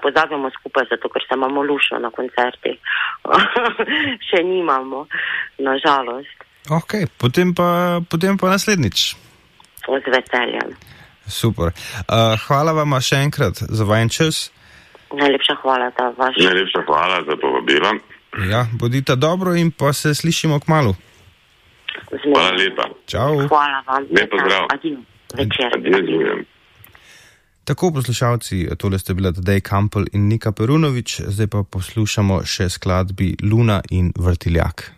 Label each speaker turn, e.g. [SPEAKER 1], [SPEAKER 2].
[SPEAKER 1] pozabimo skupaj, zato ker se imamo lušno na koncertih. Še nimamo, nažalost.
[SPEAKER 2] Ok, potem pa naslednjič.
[SPEAKER 1] Z veseljem.
[SPEAKER 2] Super. Hvala vama še enkrat za vajen čas.
[SPEAKER 1] Najlepša hvala za vaš.
[SPEAKER 3] Najlepša hvala za povabilo.
[SPEAKER 2] Ja, bodite dobro in pa se slišimo kmalu.
[SPEAKER 3] Hvala lepa.
[SPEAKER 2] Čau.
[SPEAKER 1] Hvala vam.
[SPEAKER 3] Lep pozdrav.
[SPEAKER 1] Adijo. Večer.
[SPEAKER 3] Adijo.
[SPEAKER 2] Tako, poslušalci, tole ste bila Tadej Kampl in Nika Perunović, zdaj pa poslušamo še skladbi Luna in Vrtiljak.